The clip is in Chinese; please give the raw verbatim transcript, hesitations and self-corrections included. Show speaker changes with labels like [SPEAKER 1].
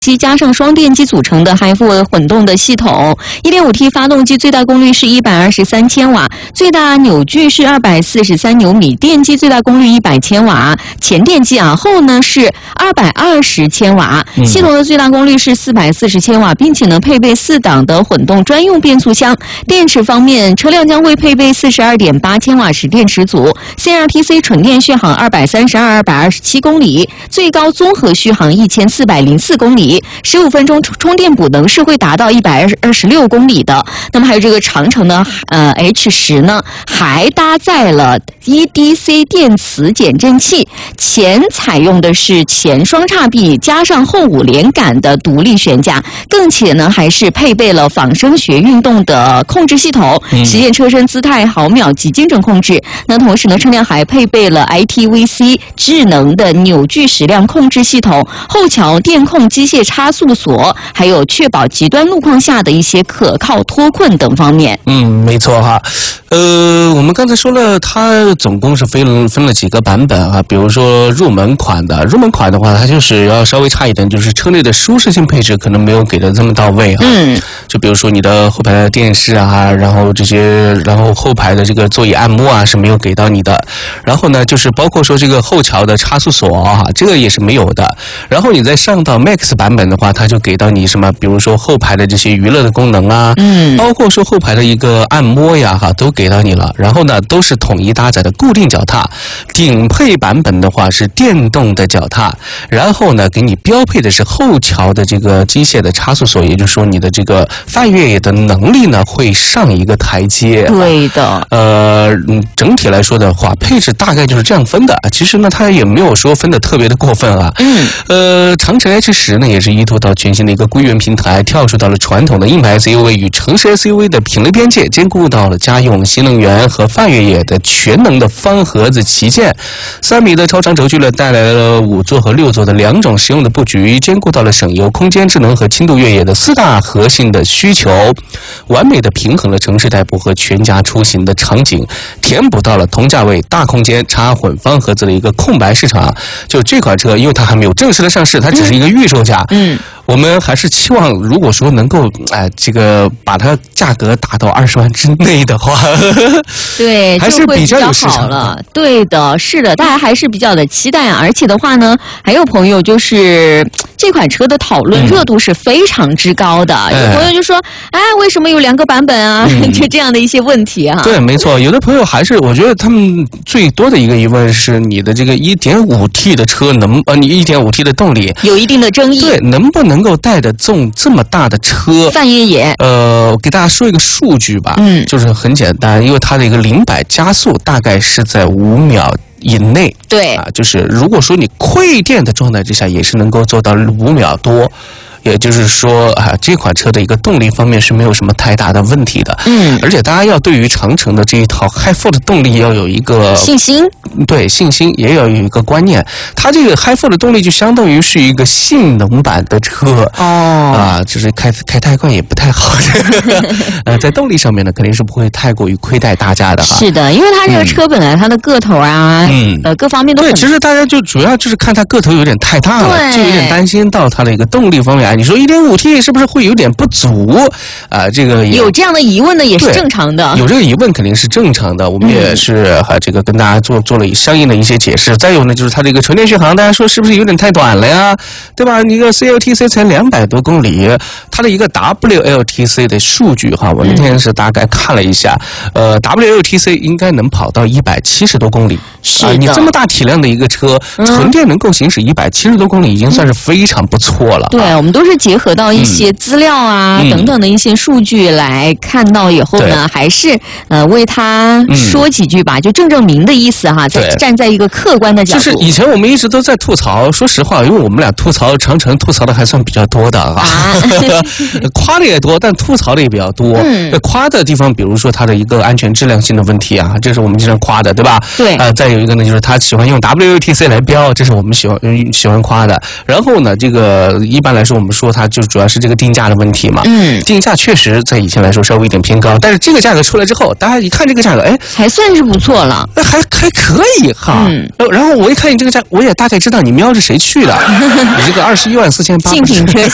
[SPEAKER 1] 机加上双电机组成的 Hi F O 混动的系统， 一点五 T 发动机最大功率是一百二十三千瓦，最大扭矩是二百四十三牛米，电机最大功率一百千瓦，前电机啊后呢是二百二十千瓦，系统的最大功率是四百四十千瓦，并且呢配备四档的混动专用变速箱。电池方面，车辆将会配备 四十二点八千瓦时电池组， C R T C 纯电续航二百三十二、二百二十七公里，最高综合续航一千四百零四公里。十五分钟充电补能是会达到一百二十六公里的。那么还有这个长城的呃 H 十 呢，还搭载了 E D C 电磁减震器，前采用的是前双叉臂加上后五连杆的独立悬架，更且呢还是配备了仿生学运动的控制系统，实现车身姿态、毫秒级精准控制。那同时呢，车辆还配备了 I T V C 智能的扭矩矢量控制系统、后桥电控机械差速锁，还有确保极端路况下的一些可靠脱困等方面。
[SPEAKER 2] 嗯，没错哈。呃，我们刚才说了，它总共是分分了几个版本啊。比如说入门款的，入门款的话，它就是要稍微差一点，就是车内的舒适性配置可能没有给的这么到位啊。嗯。就比如说你的后排的电视啊，然后这些，然后后排的这个座椅按摩啊是没有给到你的。然后呢，就是包括说这个后桥的差速锁啊，这个也是没有的。然后你再上到 Max 版本的话，它就给到你什么，比如说后排的这些娱乐的功能啊，嗯，包括说后排的一个按摩呀，哈，都给到你了。然后呢，都是统一搭载的固定脚踏。顶配版本的话是电动的脚踏，然后呢，给你标配的是后桥的这个机械的差速锁，也就是说你的这个泛越野的能力呢会上一个台阶。
[SPEAKER 1] 对的。
[SPEAKER 2] 呃，整体来说的话，配置大概就是这样分的。其实呢，它也没有说分的特别的过分啊。嗯。呃，长城 H 十 呢也是依托到全新的一个归元平台，跳出到了传统的硬派 S U V 与城市 S U V 的品类边界，兼顾到了家用、新能源和泛越野的全能的方盒子旗舰。三米的超长轴距呢，带来了五座和六座的两种实用的布局，兼顾到了省油、空间、智能和轻度越野的四大核心的需求，完美的平衡了城市代步和全家出行的场景，填补到了同价位、大空间、插混方盒子的一个空白市场。就这款车，因为它还没有正式的上市，它只是一个预售价。嗯。我们还是期望，如果说能够哎、呃，这个把它价格打到二十万之内的话，
[SPEAKER 1] 对，
[SPEAKER 2] 还是比较有市场
[SPEAKER 1] 了。对的，是的，大家还是比较的期待啊。而且的话呢，还有朋友就是这款车的讨论热度是非常之高的。嗯、有朋友就说：“哎，为什么有两个版本啊？”嗯、就这样的一些问题啊。
[SPEAKER 2] 对，没错，有的朋友还是，我觉得他们最多的一个疑问是，你的这个 一点五 T 的车能呃，你 一点五 T 的动力
[SPEAKER 1] 有一定的争议，
[SPEAKER 2] 对，能不能够带得动这么大的车？
[SPEAKER 1] 泛越野。
[SPEAKER 2] 呃，给大家说一个数据吧，嗯，就是很简单，因为它的一个零百加速大概是在五秒以内，
[SPEAKER 1] 对
[SPEAKER 2] 啊，就是如果说你馈电的状态之下，也是能够做到五秒多。也就是说啊，这款车的一个动力方面是没有什么太大的问题的。嗯，而且大家要对于长城的这一套 Hi F O 的动力要有一个
[SPEAKER 1] 信心，
[SPEAKER 2] 对，信心也要有一个观念。它这个 Hi F O 的动力就相当于是一个性能版的车哦，啊，就是开开太快也不太好。呃，在动力上面呢，肯定是不会太过于亏待大家的哈。
[SPEAKER 1] 是的，因为它这个车本来它的个头啊，嗯，呃，各方面都很
[SPEAKER 2] 对。其实大家就主要就是看它个头有点太大了，就有点担心到它的一个动力方面。你说 一点五 T 是不是会有点不足啊、呃？这个
[SPEAKER 1] 有这样的疑问呢，也是正常的。
[SPEAKER 2] 有这个疑问肯定是正常的，我们也是哈、嗯、这个跟大家做做了相应的一些解释。再有呢，就是它这个纯电续航，大家说是不是有点太短了呀？对吧？你一个 C L T C 才两百多公里，它的一个 W L T C 的数据哈，我那天是大概看了一下，呃 ，W L T C 应该能跑到一百七十多公里。
[SPEAKER 1] 是的、
[SPEAKER 2] 呃，你这么大体量的一个车，纯电能够行驶一百七十多公里，已经算是非常不错了。
[SPEAKER 1] 对，我们都是结合到一些资料啊、嗯、等等的一些数据来看到以后呢，还是呃为他说几句吧，嗯、就正正名的意思哈，在站在一个客观的角度。
[SPEAKER 2] 就是以前我们一直都在吐槽，说实话，因为我们俩吐槽长城吐槽的还算比较多的啊，夸的也多，但吐槽的也比较多。嗯、夸的地方，比如说它的一个安全质量性的问题啊，这是我们经常夸的，对吧？
[SPEAKER 1] 对。
[SPEAKER 2] 啊、呃，再有一个呢，就是他喜欢用 W L T C 来标，这是我们喜欢喜欢夸的。然后呢，这个一般来说，我们说它就主要是这个定价的问题嘛。嗯，定价确实在以前来说稍微有点偏高，但是这个价格出来之后，大家一看这个价格，哎，
[SPEAKER 1] 还算是不错了，
[SPEAKER 2] 那还还可以哈。嗯，然后我一看你这个价，我也大概知道你瞄着谁去的，你这个二十一万四千八，
[SPEAKER 1] 竞品车